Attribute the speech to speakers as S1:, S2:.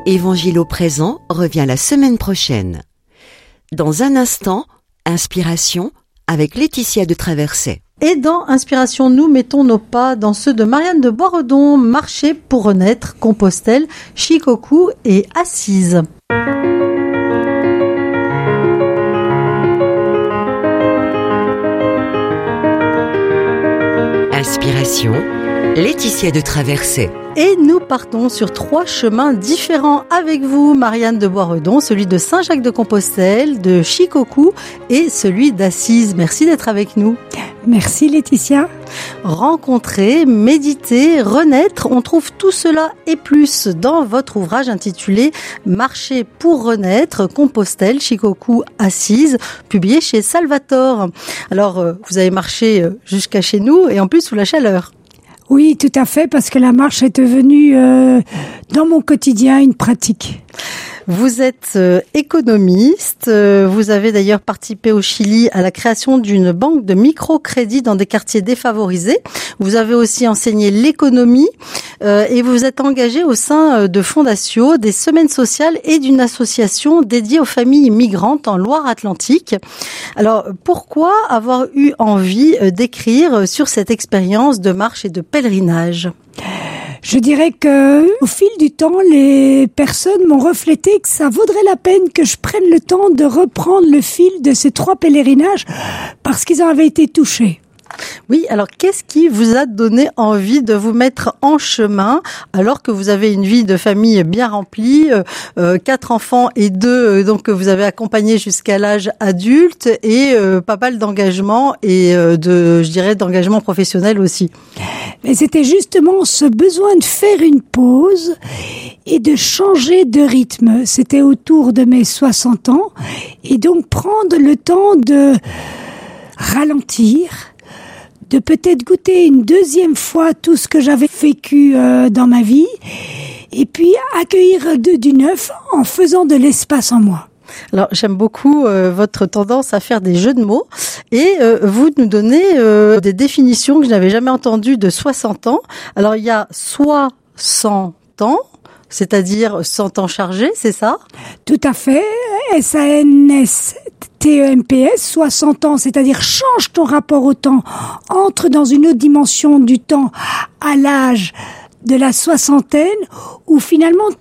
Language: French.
S1: Évangile au présent revient la semaine prochaine. Dans un instant, Inspiration avec Laetitia de Traversais.
S2: Et dans Inspiration, nous mettons nos pas dans ceux de Marianne de Boisredon, Marcher pour renaître, Compostelle, Shikoku et Assise.
S1: Inspiration, Laetitia de Traversais.
S2: Et nous partons sur 3 chemins différents avec vous, Marianne de Boisredon, celui de Saint-Jacques-de-Compostelle, de Shikoku et celui d'Assise. Merci d'être avec nous.
S3: Merci Laetitia.
S2: Rencontrer, méditer, renaître, on trouve tout cela et plus dans votre ouvrage intitulé Marcher pour renaître, Compostelle, Shikoku, Assise, publié chez Salvatore. Alors, vous avez marché jusqu'à chez nous et en plus sous la chaleur.
S3: Oui, tout à fait, parce que la marche est devenue dans mon quotidien une pratique.
S2: Vous êtes économiste, vous avez d'ailleurs participé au Chili à la création d'une banque de microcrédit dans des quartiers défavorisés. Vous avez aussi enseigné l'économie et vous êtes engagé au sein de Fondatio, des semaines sociales et d'une association dédiée aux familles migrantes en Loire-Atlantique. Alors, pourquoi avoir eu envie d'écrire sur cette expérience de marche et de pèlerinage ?
S3: Je dirais que, au fil du temps, les personnes m'ont reflété que ça vaudrait la peine que je prenne le temps de reprendre le fil de ces 3 pèlerinages parce qu'ils en avaient été touchés.
S2: Oui, alors qu'est-ce qui vous a donné envie de vous mettre en chemin alors que vous avez une vie de famille bien remplie, 4 enfants et 2 donc que vous avez accompagnés jusqu'à l'âge adulte et pas mal d'engagement et d'engagement professionnel aussi.
S3: Mais c'était justement ce besoin de faire une pause et de changer de rythme. C'était autour de mes 60 ans et donc prendre le temps de ralentir, de peut-être goûter une deuxième fois tout ce que j'avais vécu dans ma vie et puis accueillir du neuf en faisant de l'espace en moi.
S2: Alors, j'aime beaucoup votre tendance à faire des jeux de mots et vous nous donnez des définitions que je n'avais jamais entendues de 60 ans. Alors, il y a 60 ans, c'est-à-dire 100 ans chargés, c'est ça ?
S3: Tout à fait, SANSTEMPS, 60 ans, c'est-à-dire change ton rapport au temps, entre dans une autre dimension du temps à l'âge de la soixantaine où finalement